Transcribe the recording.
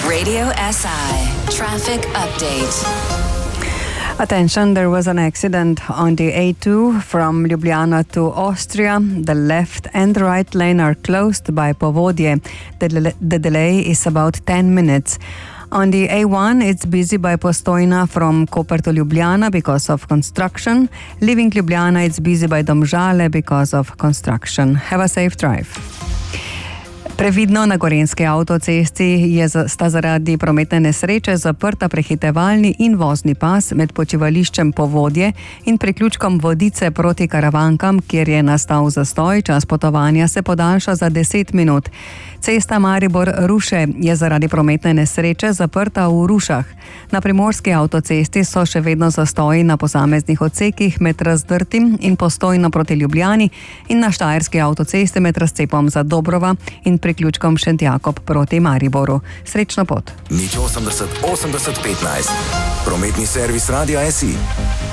Radio SI Traffic Update. Attention, there was an accident on the A2 from Ljubljana to Austria. The left and right lane are closed by Povodje. The delay is about 10 minutes. On the A1, it's busy by Postojna from Koper to Ljubljana because of construction. Leaving Ljubljana, it's busy by Domžale because of construction. Have a safe drive. Previdno, na Gorenjski avtocesti sta zaradi prometne nesreče zaprta prehitevalni in vozni pas med počivališčem Povodje in priključkom Vodice proti Karavankam, kjer je nastal zastoj. Čas potovanja se podaljša za 10 minut. Cesta Maribor-Ruše je zaradi prometne nesreče zaprta v Rušah. Na primorski avtocesti so še vedno zastoji na posameznih odsekih med Razdrtim in Postojno proti Ljubljani in na štajerski avtocesti med razcepom za Dobrova in priključkom Šentjakob proti Mariboru. Srečno pot. 80 80 15. Prometni servis Radia SI.